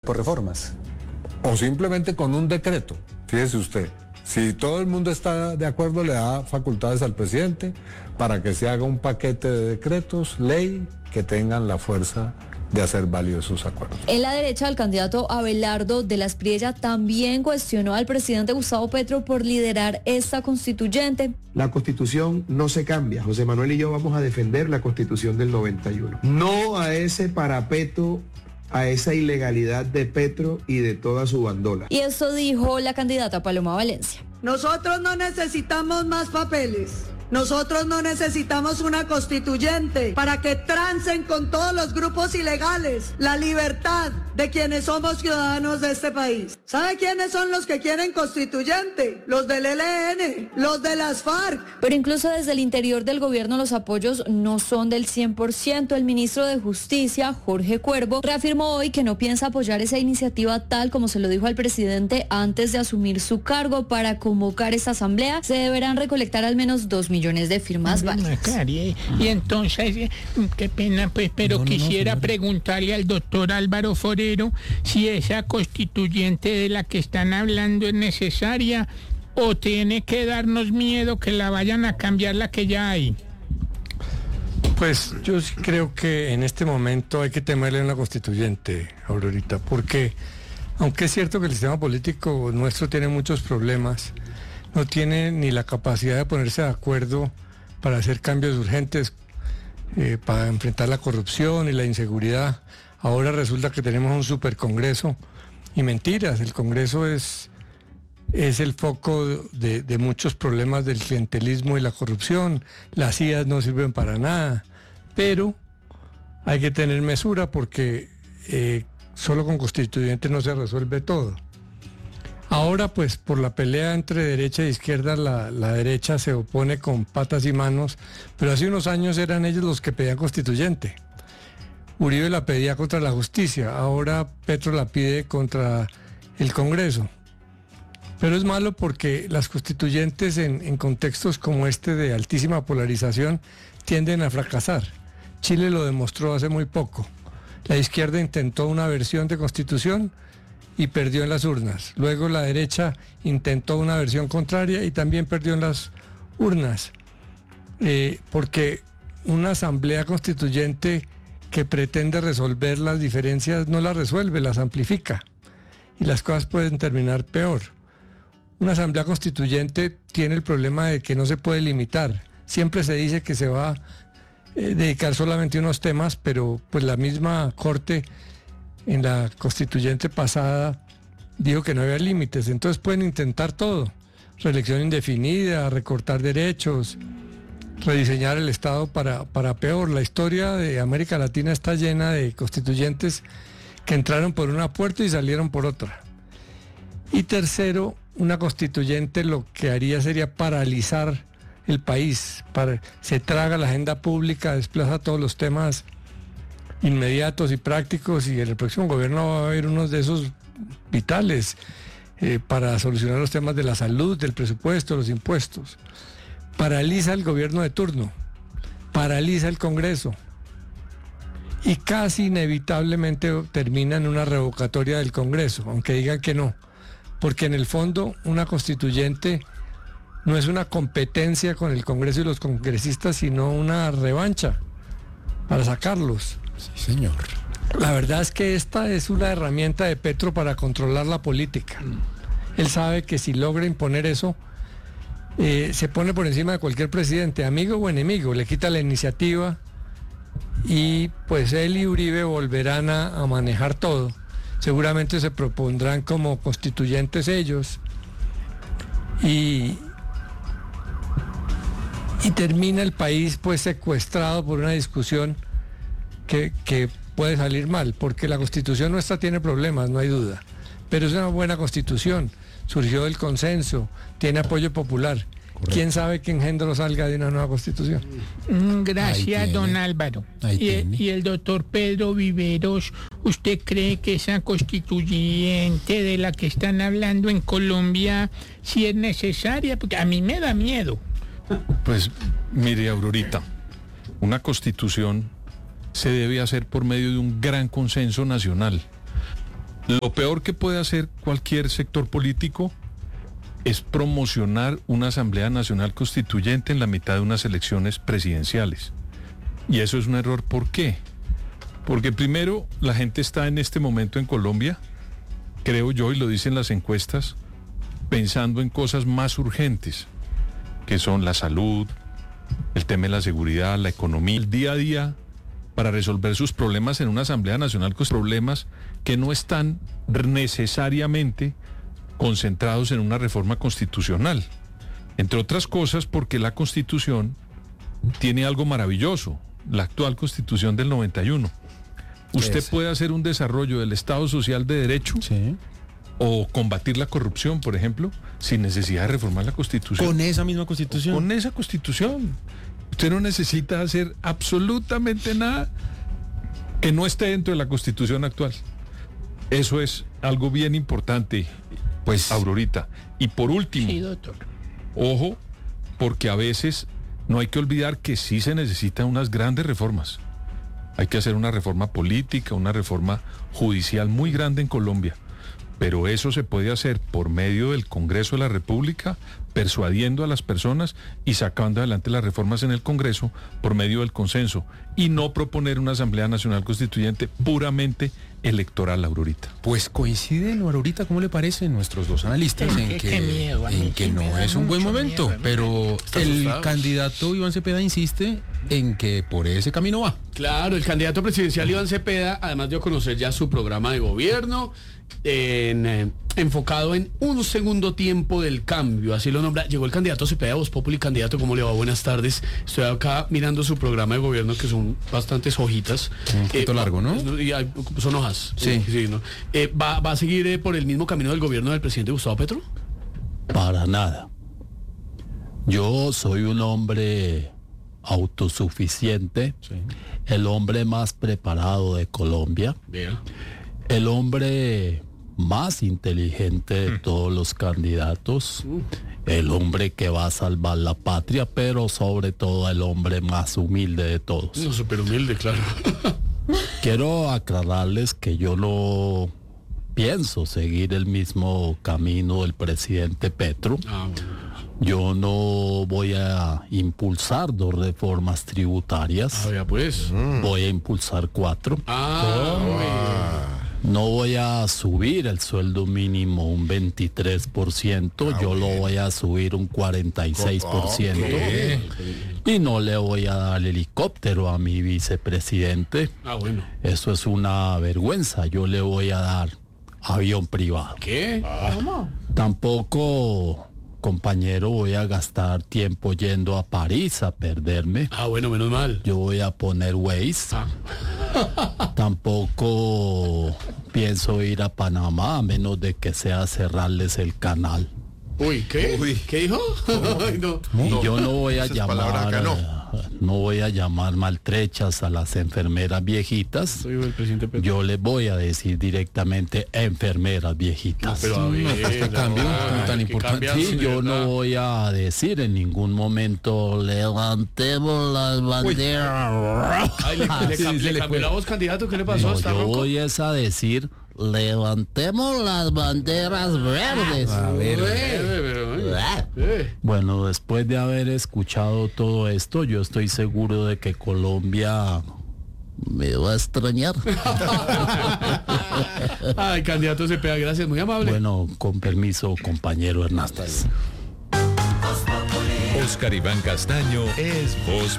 por reformas. O simplemente con un decreto. Fíjese usted, si todo el mundo está de acuerdo, le da facultades al presidente para que se haga un paquete de decretos, ley, que tengan la fuerza de hacer válidos sus acuerdos. En la derecha, el candidato Abelardo de las Priella también cuestionó al presidente Gustavo Petro por liderar esta constituyente. La Constitución no se cambia. José Manuel y yo vamos a defender la Constitución del 91. No a ese parapeto, a esa ilegalidad de Petro y de toda su bandola. Y esto dijo la candidata Paloma Valencia. Nosotros no necesitamos más papeles. Nosotros no necesitamos una constituyente para que trancen con todos los grupos ilegales la libertad de quienes somos ciudadanos de este país. ¿Sabe quiénes son los que quieren constituyente? Los del ELN, los de las FARC. Pero incluso desde el interior del gobierno los apoyos no son del 100%. El ministro de Justicia, Jorge Cuervo, reafirmó hoy que no piensa apoyar esa iniciativa tal como se lo dijo al presidente antes de asumir su cargo. Para convocar esta asamblea se deberán recolectar al menos 2 millones de firmas válidas. Y entonces, qué pena pues, pero quisiera preguntarle al doctor Álvaro Forero si esa constituyente de la que están hablando es necesaria o tiene que darnos miedo que la vayan a cambiar la que ya hay. Pues yo sí creo que en este momento hay que temerle a una constituyente, Aurorita, porque aunque es cierto que el sistema político nuestro tiene muchos problemas, no tiene ni la capacidad de ponerse de acuerdo para hacer cambios urgentes, para enfrentar la corrupción y la inseguridad. Ahora resulta que tenemos un supercongreso y mentiras, el Congreso es el foco de muchos problemas del clientelismo y la corrupción, las IAS no sirven para nada, pero hay que tener mesura porque solo con constituyentes no se resuelve todo. Ahora pues por la pelea entre derecha e izquierda, la derecha se opone con patas y manos, pero hace unos años eran ellos los que pedían constituyente. Uribe la pedía contra la justicia, ahora Petro la pide contra el Congreso. Pero es malo porque las constituyentes en contextos como este de altísima polarización tienden a fracasar. Chile lo demostró hace muy poco. La izquierda intentó una versión de constitución y perdió en las urnas. Luego la derecha intentó una versión contraria y también perdió en las urnas. Porque una asamblea constituyente que pretende resolver las diferencias no las resuelve, las amplifica. Y las cosas pueden terminar peor. Una asamblea constituyente tiene el problema de que no se puede limitar. Siempre se dice que se va a dedicar solamente a unos temas, pero pues la misma Corte en la constituyente pasada dijo que no había límites. Entonces pueden intentar todo. Reelección indefinida, recortar derechos, rediseñar el Estado para peor. La historia de América Latina está llena de constituyentes que entraron por una puerta y salieron por otra. Y tercero, una constituyente lo que haría sería paralizar el país. Se traga la agenda pública, desplaza todos los temas inmediatos y prácticos, y en el próximo gobierno va a haber unos de esos vitales para solucionar los temas de la salud, del presupuesto, los impuestos. Paraliza el gobierno de turno, paraliza el Congreso y casi inevitablemente termina en una revocatoria del Congreso, aunque digan que no, porque en el fondo una constituyente no es una competencia con el Congreso y los congresistas, sino una revancha para sacarlos. Sí, señor. La verdad es que esta es una herramienta de Petro para controlar la política. Él sabe que si logra imponer eso, se pone por encima de cualquier presidente, amigo o enemigo, le quita la iniciativa y pues él y Uribe volverán a manejar todo. Seguramente se propondrán como constituyentes ellos y termina el país pues secuestrado por una discusión que puede salir mal, porque la constitución nuestra tiene problemas, no hay duda, pero es una buena constitución, surgió del consenso, tiene apoyo popular. Correcto. ¿Quién sabe qué engendro salga de una nueva constitución? Gracias, don Álvaro. Y el doctor Pedro Viveros, ¿usted cree que esa constituyente de la que están hablando en Colombia sí es necesaria? Porque a mí me da miedo. Pues mire, Aurorita, una constitución se debe hacer por medio de un gran consenso nacional. Lo peor que puede hacer cualquier sector político es promocionar una Asamblea Nacional Constituyente en la mitad de unas elecciones presidenciales. Y eso es un error. ¿Por qué? Porque primero, la gente está en este momento en Colombia, creo yo, y lo dicen las encuestas, pensando en cosas más urgentes, que son la salud, el tema de la seguridad, la economía, el día a día, para resolver sus problemas en una Asamblea Nacional con problemas que no están necesariamente concentrados en una reforma constitucional. Entre otras cosas porque la Constitución tiene algo maravilloso, la actual Constitución del 91. Usted puede hacer un desarrollo del Estado Social de Derecho, Sí. o combatir la corrupción, por ejemplo, sin necesidad de reformar la Constitución. Con esa misma Constitución. Con esa Constitución. Usted no necesita hacer absolutamente nada que no esté dentro de la Constitución actual. Eso es algo bien importante, Pues, Aurorita. Y por último, Sí, doctor. ojo, porque a veces no hay que olvidar que sí se necesitan unas grandes reformas. Hay que hacer una reforma política, una reforma judicial muy grande en Colombia. Pero eso se puede hacer por medio del Congreso de la República, persuadiendo a las personas y sacando adelante las reformas en el Congreso por medio del consenso, y no proponer una Asamblea Nacional Constituyente puramente electoral, Aurorita. pues coinciden, Aurorita, ¿cómo le parece? Nuestros dos analistas en Qué miedo, a mí en que sí me no da es un buen mucho momento, miedo. pero Está el asustado. candidato Iván Cepeda insiste en que por ese camino va. Claro, el candidato presidencial Iván Cepeda, además dio a conocer ya su programa de gobierno, enfocado en un segundo tiempo del cambio, así lo nombra. Llegó el candidato Cepeda, Voz Populi. Candidato, ¿cómo le va? Buenas tardes. Estoy acá mirando su programa de gobierno, que son bastantes hojitas. Un poquito largo, ¿no? Son hojas. Sí. ¿No? ¿Va a seguir por el mismo camino del gobierno del presidente Gustavo Petro? Para nada. Yo soy un hombre autosuficiente, el hombre más preparado de Colombia, Vea. el hombre más inteligente de todos los candidatos, el hombre que va a salvar la patria, pero sobre todo el hombre más humilde de todos. No, súper humilde, claro. Quiero aclararles que yo no pienso seguir el mismo camino del presidente Petro. Ah, bueno. Yo no voy a impulsar 2 reformas tributarias, Ah, ya pues. voy a impulsar 4. No voy a subir el sueldo mínimo un 23%, yo lo voy a subir un 46%. Y no le voy a dar helicóptero a mi vicepresidente. Ah, bueno. Eso es una vergüenza, yo le voy a dar avión privado. ¿Qué? Tampoco, compañero, voy a gastar tiempo yendo a París a perderme. Ah, bueno, menos mal. Yo voy a poner Waze. Ah. Tampoco pienso ir a Panamá a menos de que sea cerrarles el canal. Uy, ¿qué? ¿Qué dijo? Ay, no. Y yo no voy a Esas palabras acá no voy a llamar maltrechas a las enfermeras viejitas. Soy el presidente Petro. Yo les voy a decir directamente enfermeras viejitas. Pero a ver, este cambio tan ¿qué importante. cambiaron, Sí, de yo verdad? no voy a decir en ningún momento levantemos las banderas. Ay, le cambió la voz, candidato. ¿Qué le pasó? No, ¿Está yo ronco? voy es a decir levantemos las banderas verdes. Bueno, después de haber escuchado todo esto, yo estoy seguro de que Colombia me va a extrañar. Ay, candidato Cepeda, gracias, muy amable. Bueno, con permiso, compañero Hernández. Oscar Iván Castaño es Voz